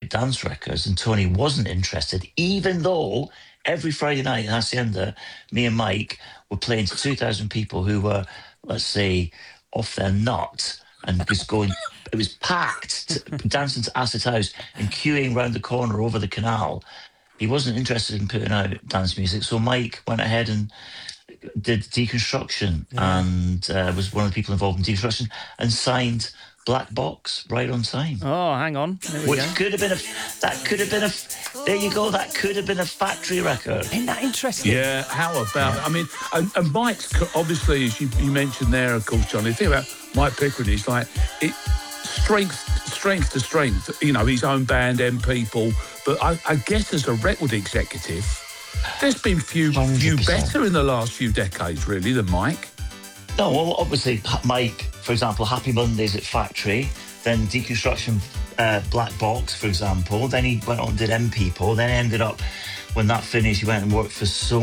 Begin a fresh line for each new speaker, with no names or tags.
dance records, and Tony wasn't interested, even though every Friday night in Hacienda, me and Mike were playing to 2,000 people who were, let's say, off their nut and just going. It was packed, dancing to Acid House and queuing round the corner over the canal. He wasn't interested in putting out dance music, so Mike went ahead and did Deconstruction and was one of the people involved in Deconstruction and signed Black Box right on time.
Oh, hang on. There we
Which
go.
could have been there you go, that could have been a factory record.
Isn't that interesting?
Yeah, how about it? I mean, and Mike's, obviously, as you mentioned there, of course, Johnny, the thing about Mike Pickering is like, strength to strength, you know, his own band and people. But I guess as a record executive, there's been few
100%.
better in the last few decades, really, than Mike.
No, well, obviously, Mike, for example, Happy Mondays at Factory, then Deconstruction, Black Box, for example. Then he went on and did M People. Then ended up, when that finished, he went and worked for